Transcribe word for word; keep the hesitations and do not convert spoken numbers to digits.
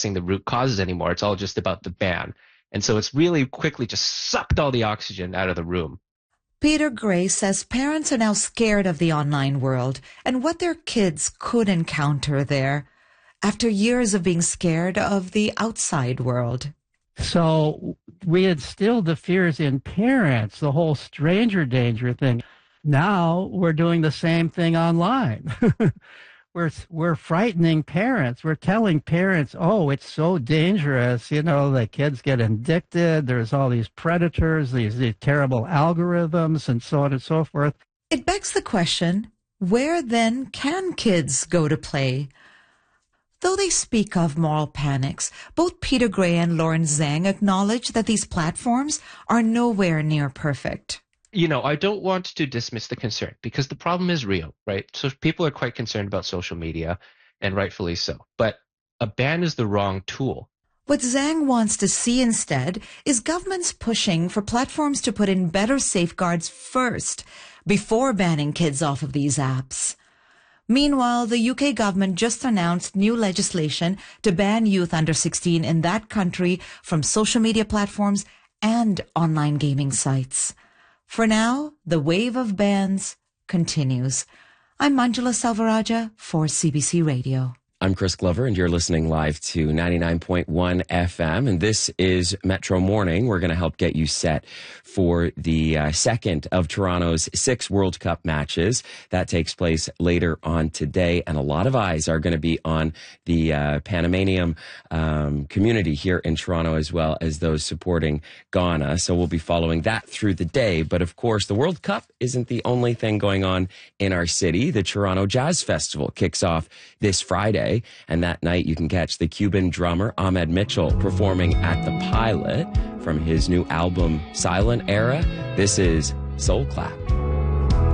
addressing the root causes anymore. It's all just about the ban. And so it's really quickly just sucked all the oxygen out of the room. Peter Gray says parents are now scared of the online world and what their kids could encounter there after years of being scared of the outside world. So we instilled the fears in parents, the whole stranger danger thing. Now we're doing the same thing online. we're we're frightening parents. We're telling parents, oh, it's so dangerous. You know, the kids get addicted. There's all these predators, these, these terrible algorithms, and so on and so forth. It begs the question, where then can kids go to play? Though they speak of moral panics, both Peter Gray and Lawrence Zhang acknowledge that these platforms are nowhere near perfect. You know, I don't want to dismiss the concern because the problem is real, right? So people are quite concerned about social media, and rightfully so. But a ban is the wrong tool. What Zhang wants to see instead is governments pushing for platforms to put in better safeguards first before banning kids off of these apps. Meanwhile, the U K government just announced new legislation to ban youth under sixteen in that country from social media platforms and online gaming sites. For now, the wave of bans continues. I'm Manjula Salvaraja for C B C Radio. I'm Chris Glover, and you're listening live to ninety-nine point one F M, and this is Metro Morning. We're going to help get you set for the uh, second of Toronto's six World Cup matches. That takes place later on today, and a lot of eyes are going to be on the uh, Panamanian um, community here in Toronto, as well as those supporting Ghana. So we'll be following that through the day. But of course, the World Cup isn't the only thing going on in our city. The Toronto Jazz Festival kicks off this Friday, and that night you can catch the Cuban drummer Ahmed Mitchell performing at the Pilot from his new album Silent Era. This is Soul Clap.